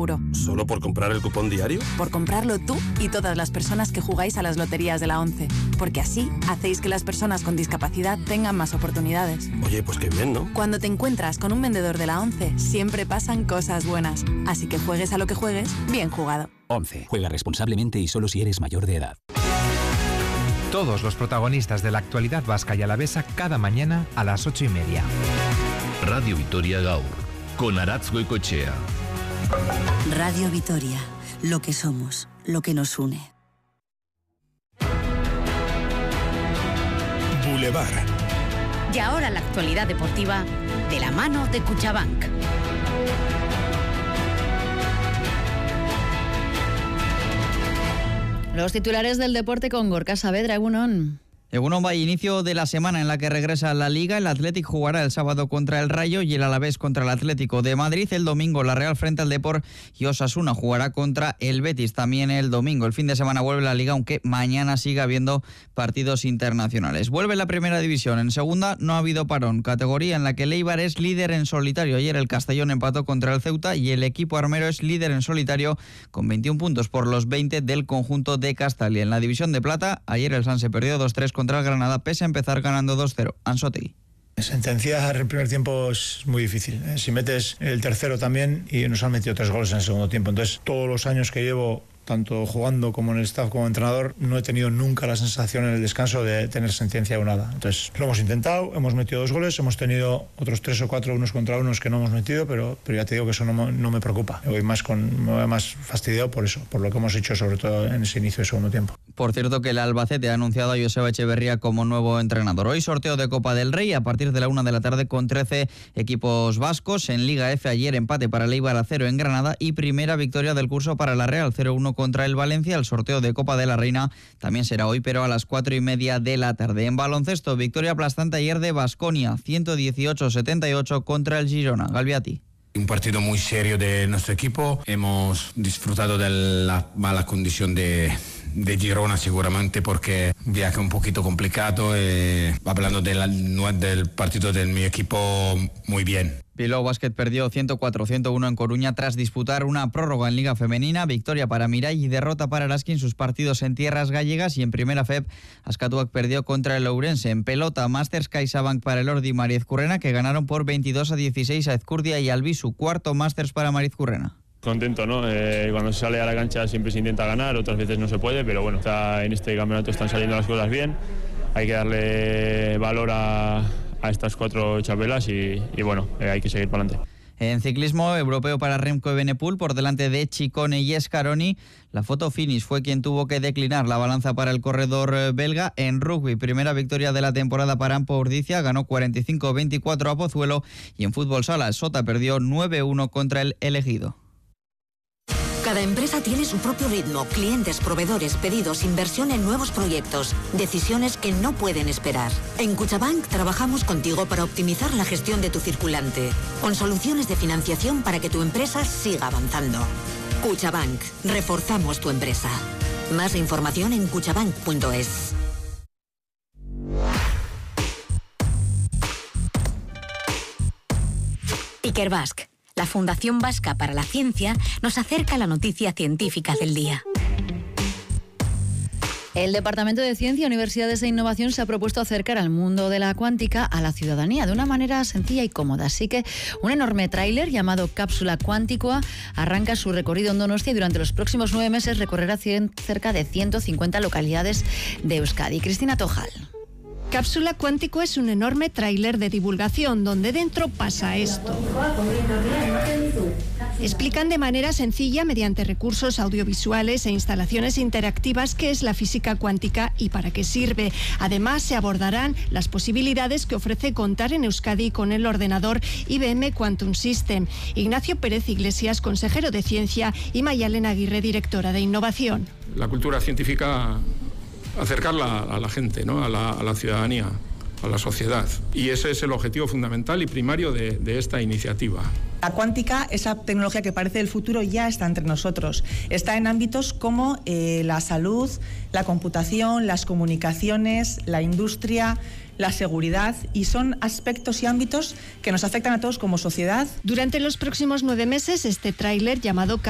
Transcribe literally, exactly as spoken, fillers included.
seguro. ¿Solo por comprar el cupón diario? Por comprarlo tú y todas las personas que jugáis a las loterías de la ONCE. Porque así hacéis que las personas con discapacidad tengan más oportunidades. Oye, pues qué bien, ¿no? Cuando te encuentras con un vendedor de la ONCE, siempre pasan cosas buenas. Así que juegues a lo que juegues, bien jugado. ONCE. Juega responsablemente y solo si eres mayor de edad. Todos los protagonistas de la actualidad vasca y alavesa cada mañana a las ocho y media. Radio Vitoria Gaur, con Aratz Goicoechea. Radio Vitoria, lo que somos, lo que nos une. Boulevard. Y ahora la actualidad deportiva de la mano de Cuchabank. Los titulares del deporte con Gorka Saavedra, Egunon. Egunon va inicio de la semana en la que regresa a la Liga. El Athletic jugará el sábado contra el Rayo y el Alavés contra el Atlético de Madrid. El domingo la Real frente al Depor y Osasuna jugará contra el Betis también el domingo. El fin de semana vuelve la Liga, aunque mañana sigue habiendo partidos internacionales. Vuelve la Primera División. En segunda no ha habido parón. Categoría en la que el Eibar es líder en solitario. Ayer el Castellón empató contra el Ceuta y el equipo armero es líder en solitario con veintiún puntos por los veinte del conjunto de Castalia. En la División de Plata, ayer el Sanse perdió dos tres contra el Granada, pese a empezar ganando dos cero. Ansu Fati. Sentenciar el primer tiempo es muy difícil. Si metes el tercero también, y nos han metido tres goles en el segundo tiempo. Entonces, todos los años que llevo, tanto jugando como en el staff como entrenador, no he tenido nunca la sensación en el descanso de tener sentencia o nada. Entonces, lo hemos intentado, hemos metido dos goles, hemos tenido otros tres o cuatro unos contra unos que no hemos metido, pero, pero ya te digo que eso no, no me preocupa. Me voy más con, me voy más fastidiado por eso, por lo que hemos hecho, sobre todo en ese inicio de segundo tiempo. Por cierto, que el Albacete ha anunciado a Joseba Echeverría como nuevo entrenador. Hoy sorteo de Copa del Rey a partir de la una de la tarde con trece equipos vascos. En Liga F ayer empate para el Eibar a cero en Granada y primera victoria del curso para la Real, cero uno contra el Valencia. El sorteo de Copa de la Reina también será hoy, pero a las cuatro y media de la tarde. En baloncesto, victoria aplastante ayer de Baskonia, ciento dieciocho a setenta y ocho contra el Girona. Galviati. Un partido muy serio de nuestro equipo. Hemos disfrutado de la mala condición de, de Girona seguramente porque viaje un poquito complicado. Eh, hablando de la, del partido de mi equipo, muy bien. Bilbao Basket perdió ciento cuatro a ciento uno en Coruña tras disputar una prórroga en Liga Femenina. Victoria para Mirai y derrota para Araski en sus partidos en tierras gallegas. Y en primera F E P, Askatuak perdió contra el Ourense. En pelota, Masters CaixaBank para el Ordi y Mariezcurrena, que ganaron por veintidós a dieciséis a Ezcurdia y Albisu. Cuarto Masters para Mariezcurrena. Contento, ¿no? Eh, cuando se sale a la cancha siempre se intenta ganar, otras veces no se puede, pero bueno, está, en este campeonato están saliendo las cosas bien. Hay que darle valor a... a estas cuatro chapelas y, y bueno, eh, hay que seguir para adelante. En ciclismo europeo para Remco Evenepoel por delante de Ciccone y Scaroni. La foto finish fue quien tuvo que declinar la balanza para el corredor belga. En rugby, primera victoria de la temporada para Ampo Urdicia, ganó cuarenta y cinco a veinticuatro a Pozuelo. Y en fútbol sala, Sota perdió nueve uno contra el Elegido. Cada empresa tiene su propio ritmo, clientes, proveedores, pedidos, inversión en nuevos proyectos, decisiones que no pueden esperar. En Cuchabank trabajamos contigo para optimizar la gestión de tu circulante, con soluciones de financiación para que tu empresa siga avanzando. Cuchabank, reforzamos tu empresa. Más información en cuchabank punto es. Ikerbasque, la Fundación Vasca para la Ciencia, nos acerca a la noticia científica del día. El Departamento de Ciencia, Universidades e Innovación se ha propuesto acercar al mundo de la cuántica a la ciudadanía de una manera sencilla y cómoda. Así que un enorme tráiler llamado Cápsula Cuántica arranca su recorrido en Donostia y durante los próximos nueve meses recorrerá cien, cerca de ciento cincuenta localidades de Euskadi. Cristina Tojal. Cápsula Cuántico es un enorme tráiler de divulgación donde dentro pasa esto. Explican de manera sencilla, mediante recursos audiovisuales e instalaciones interactivas, qué es la física cuántica y para qué sirve. Además, se abordarán las posibilidades que ofrece contar en Euskadi con el ordenador I B M Quantum System. Ignacio Pérez Iglesias, consejero de Ciencia, y Mayalen Aguirre, directora de Innovación. La cultura científica, acercarla a la gente, ¿no? a, la, a la ciudadanía, a la sociedad. Y ese es el objetivo fundamental y primario de, de esta iniciativa. La cuántica, esa tecnología que parece del futuro, ya está entre nosotros. Está en ámbitos como eh, la salud, la computación, las comunicaciones, la industria, la seguridad, y son aspectos y ámbitos que nos afectan a todos como sociedad. Durante los próximos nueve meses, este tráiler llamado